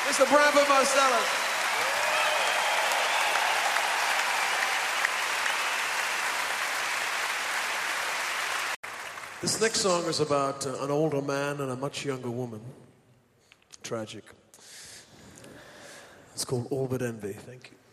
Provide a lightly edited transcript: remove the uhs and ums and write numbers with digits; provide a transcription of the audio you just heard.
Mr. Branford Marsalis. This next song is about an older man and a much younger woman. Tragic. It's called All But Envy. Thank you.